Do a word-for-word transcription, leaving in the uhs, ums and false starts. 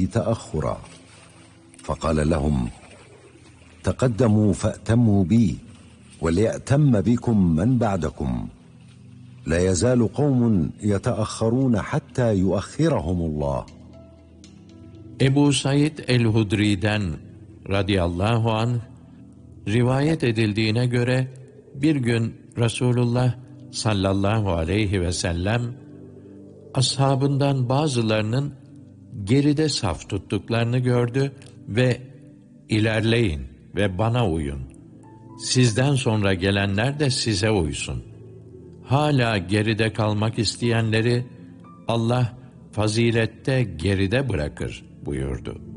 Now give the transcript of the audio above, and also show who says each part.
Speaker 1: عليه تأخرا فقال لهم تقدموا فأتموا بي وليأتم بكم من بعدكم لا يزال قوم يتأخرون حتى يؤخرهم الله.
Speaker 2: Ebu Said el-Hudri'den radıyallahu anh rivayet edildiğine göre bir gün Resulullah sallallahu aleyhi ve sellem ashabından bazılarının geride saf tuttuklarını gördü ve ilerleyin ve bana uyun. Sizden sonra gelenler de size uysun. Hala geride kalmak isteyenleri Allah fazilette geride bırakır buyurdu.